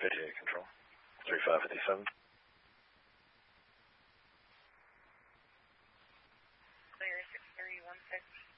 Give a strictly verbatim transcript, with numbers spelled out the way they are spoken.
Video control. three five five seven. Clear six three one six.